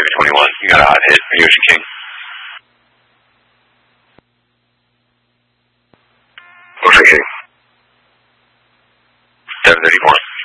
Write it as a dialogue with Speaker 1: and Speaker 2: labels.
Speaker 1: Navy 21. You got a hot hit. Are you Ocean King? Ocean King. 734.